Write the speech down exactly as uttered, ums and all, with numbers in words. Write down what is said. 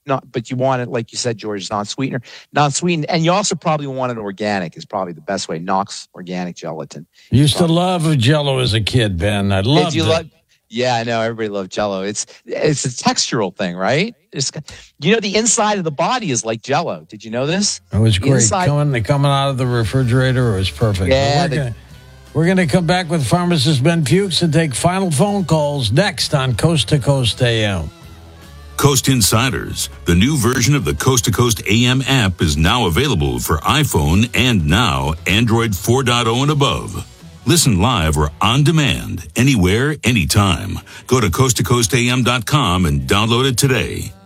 not, but you want it, like you said, George, non-sweetener, non-sweetened. And you also probably want it organic is probably the best way. Knox organic gelatin. Used probably. to love Jell-O as a kid, Ben. I loved Did you it. love? Yeah, I know. Everybody loved Jell-O. It's it's a textural thing, right? It's, you know, the inside of the body is like Jell-O. Did you know this? It was great. Inside, coming, coming out of the refrigerator, it was perfect. Yeah. We're The, gonna, we're going to come back with pharmacist Ben Fuchs and take final phone calls next on Coast to Coast A M. Coast Insiders, the new version of the Coast to Coast A M app, is now available for iPhone and now Android four point oh and above. Listen live or on demand, anywhere, anytime. Go to coast to coast a m dot com and download it today.